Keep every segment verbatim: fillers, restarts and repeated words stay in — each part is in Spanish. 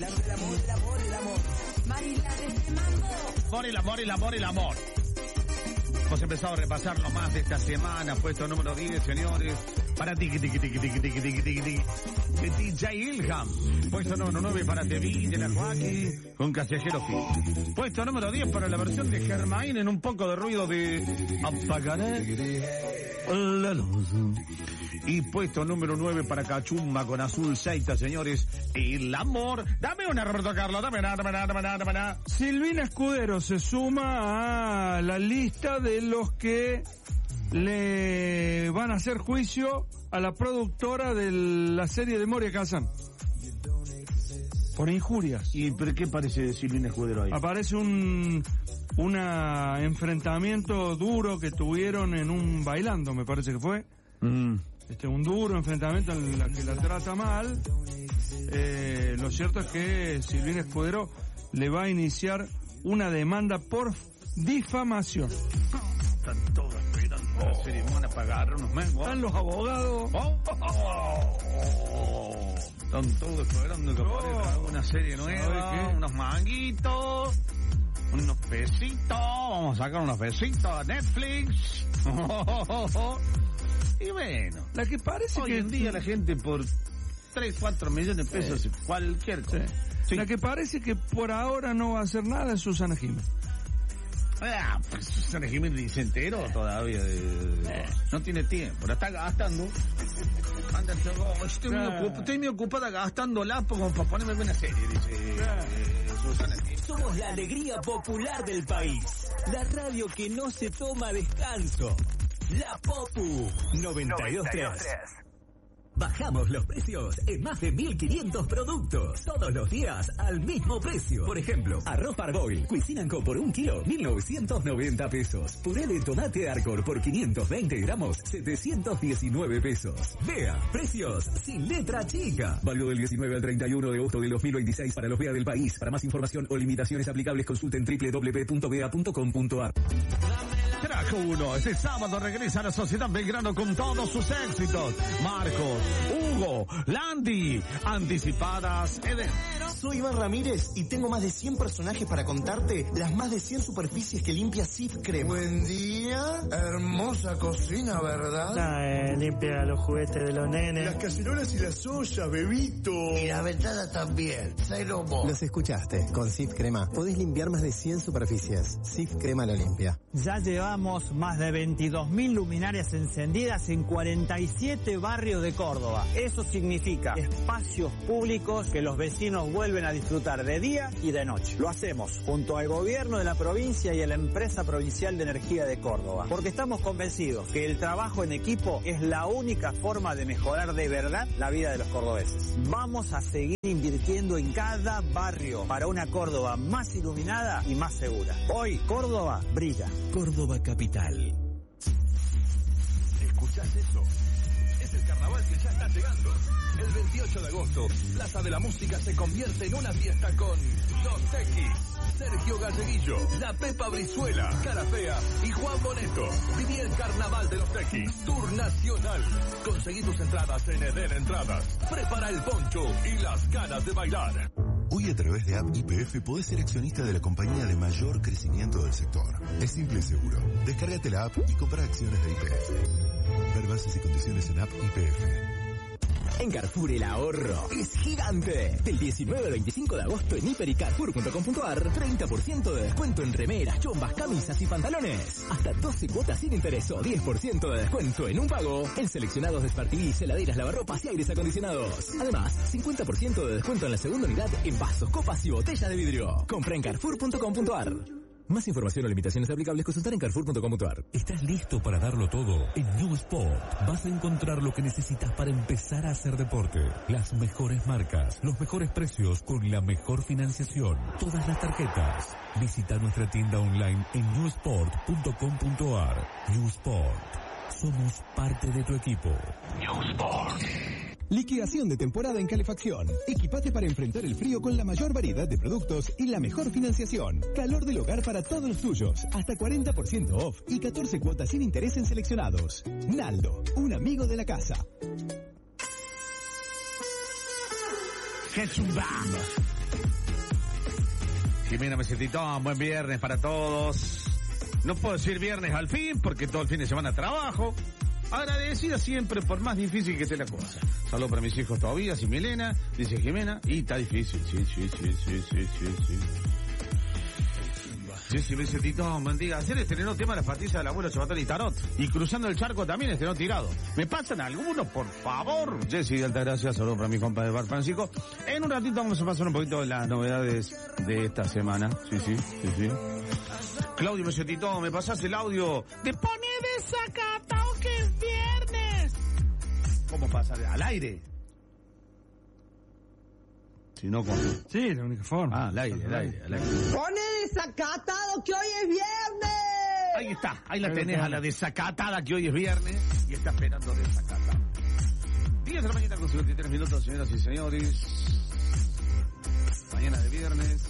el amor, el amor, el amor, el amor. Marila desde Mambo. Por el amor, el amor, el amor. Hemos empezado a repasar lo más de esta semana, puesto número diez, señores. Para tiki tiki tiki tiki tiki tiki tiki tiki de D J Ilham. Puesto número nueve para T V de la Joaquín con Callejero Fit. Puesto número diez para la versión de Germain en un poco de ruido de Apagaré la luz. Y puesto número nueve para Cachumba con Azul Seita, señores. El amor. Dame una, Roberto Carlos, dame una, dame una, dame una, dame una. Silvina Escudero se suma a la lista de los que le van a hacer juicio a la productora de la serie de Moria Kazan por injurias. ¿Y pero qué parece Silvina Escudero ahí? Aparece un una enfrentamiento duro que tuvieron en un bailando, me parece que fue. Mm. Este, un duro enfrentamiento en la que la trata mal. Eh, lo cierto es que Silvina Escudero le va a iniciar una demanda por difamación. Están todos esperando la ceremonia para agarrar unos mangos. Están los abogados. Oh, oh, oh. Están todos esperando que aparezca una serie nueva, unos manguitos, unos pesitos. Vamos a sacar unos pesitos a Netflix. Y bueno, la que parece hoy que en día la gente por tres, cuatro millones de pesos, sí, cualquier cosa. Sí. Sí. La que parece que por ahora no va a hacer nada es Susana Jiménez. Ah, pues Susana Jiménez dice entero todavía. De, de, eh. No tiene tiempo, la está gastando. Anda, oh, estoy, muy ocup, estoy muy ocupada gastándola como para ponerme una serie, dice eh, Susana Jiménez. Somos la alegría popular del país. La radio que no se toma descanso. La Popu noventa y dos punto tres. Bajamos los precios en más de mil quinientos productos. Todos los días al mismo precio. Por ejemplo, arroz Parboil, Cuisine and Co por un kilo, mil novecientos noventa pesos. Puré de tomate Arcor por quinientos veinte gramos, setecientos diecinueve pesos. Vea, precios sin letra chica. Válido del diecinueve al treinta y uno de agosto del dos mil veintiséis para los B E A del país. Para más información o limitaciones aplicables consulten doble u doble u doble u punto b e a punto com punto a r. Track uno, este sábado regresa a la Sociedad Belgrano con todos sus éxitos. Marcos, Hugo, Landy, Anticipadas, Eden. Soy Iván Ramírez y tengo más de cien personajes para contarte las más de cien superficies que limpia Sif Crema. Buen día, hermosa cocina, ¿verdad? Ah, eh, limpia los juguetes de los nenes. Las cacerolas y las ollas, bebito. Y la ventana también, cero mo. Los escuchaste, con Sif Crema podés limpiar más de cien superficies. Sif Crema lo limpia. Ya llevamos más de veintidós mil luminarias encendidas en cuarenta y siete barrios de Córdoba. Eso significa espacios públicos que los vecinos vuelven a disfrutar de día y de noche. Lo hacemos junto al gobierno de la provincia y a la empresa provincial de energía de Córdoba, porque estamos convencidos que el trabajo en equipo es la única forma de mejorar de verdad la vida de los cordobeses. Vamos a seguir invirtiendo en cada barrio para una Córdoba más iluminada y más segura. Hoy Córdoba brilla. Córdoba Capital. ¿Escuchás eso? Es el carnaval que ya está llegando. El veintiocho de agosto, Plaza de la Música se convierte en una fiesta con Los Tequis, Sergio Galleguillo, La Pepa Brizuela, Cara Fea y Juan Boneto. Viví el carnaval de Los Tequis, Tour Nacional. Conseguí tus entradas en Eden Entradas. Prepara el poncho y las ganas de bailar. Hoy a través de App Y P F podés ser accionista de la compañía de mayor crecimiento del sector. Es simple y seguro. Descárgate la app y compra acciones de Y P F. Ver bases y condiciones en App Y P F. En Carrefour el ahorro es gigante. Del diecinueve al veinticinco de agosto en hiper y carrefour punto com punto a r, treinta por ciento de descuento en remeras, chombas, camisas y pantalones. Hasta doce cuotas sin interés o diez por ciento de descuento en un pago en seleccionados despartidís, heladeras, lavarropas y aires acondicionados. Además, cincuenta por ciento de descuento en la segunda unidad en vasos, copas y botellas de vidrio. Compra en carrefour punto com punto a r. Más información o limitaciones aplicables consultar en carrefour punto com punto a r. ¿Estás listo para darlo todo? En New Sport vas a encontrar lo que necesitas para empezar a hacer deporte. Las mejores marcas, los mejores precios con la mejor financiación. Todas las tarjetas. Visita nuestra tienda online en new sport punto com punto a r. New Sport. Somos parte de tu equipo. New Sport. Liquidación de temporada en calefacción. Equipate para enfrentar el frío con la mayor variedad de productos y la mejor financiación. Calor del hogar para todos los tuyos. Hasta cuarenta por ciento off y catorce cuotas sin interés en seleccionados. Naldo, un amigo de la casa. Jesús, Jimena Mesetitón, buen viernes para todos. No puedo decir viernes al fin, porque todo el fin de semana trabajo. Agradecida siempre, por más difícil que esté la cosa. Saludos para mis hijos todavía, y Milena, dice Jimena, y está difícil, sí, sí, sí, sí, sí, sí, sí. Jessy Mesetitón, bendiga. Ayer estrenó tema Las pastillas del abuelo Chabatón y Tarot. Y Cruzando el Charco también estrenó Tirado. ¿Me pasan algunos, por favor? Jessy, de Altagracia, saludos para mi compa de Bar Francisco. En un ratito vamos a pasar un poquito de las novedades de esta semana. Sí, sí, sí, sí. Claudio Mesetitón, ¿me pasás el audio de Pone Desacatado que es viernes? ¿Cómo pasa? ¿Al aire? Si no, con... Sí, la única forma. Ah, al aire, al aire, al aire. Pone Desacatado que hoy es viernes. Ahí está, ahí la tenés a la desacatada que hoy es viernes y está esperando desacatada. diez de la mañana con cincuenta y tres minutos, señoras y señores. Mañana de viernes.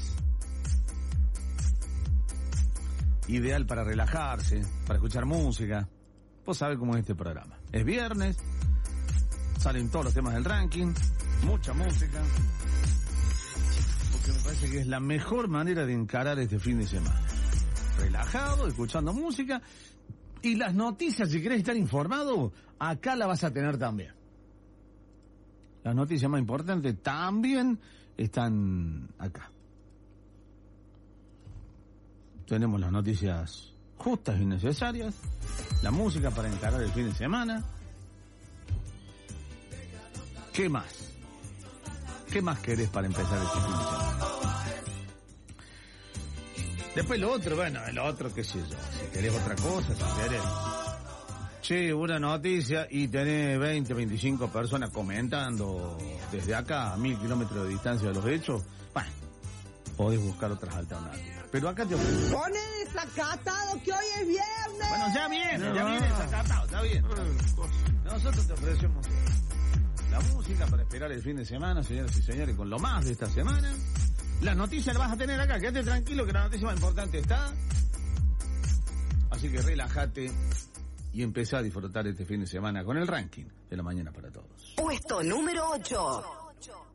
Ideal para relajarse, para escuchar música. Vos sabés cómo es este programa. Es viernes, salen todos los temas del ranking, mucha música. Porque me parece que es la mejor manera de encarar este fin de semana. Relajado, escuchando música. Y las noticias, si querés estar informado, acá la vas a tener también. Las noticias más importantes también están acá. Tenemos las noticias justas y necesarias, la música para encarar el fin de semana. ¿Qué más? ¿Qué más querés para empezar este fin de semana? Después lo otro, bueno, lo otro qué sé yo, si querés otra cosa, si querés. Che, una noticia y tenés veinte, veinticinco personas comentando desde acá a mil kilómetros de distancia de los hechos, bueno, podés buscar otras alternativas. Pero acá te ofrezco. Pone Desacatado que hoy es viernes. Bueno, ya viene, ya viene desacatado, está bien. Nosotros te ofrecemos la música para esperar el fin de semana, señoras y señores, con lo más de esta semana. Las noticias las vas a tener acá, quédate tranquilo que la noticia más importante está. Así que relájate y empezá a disfrutar este fin de semana con el ranking de la mañana para todos. Puesto número ocho.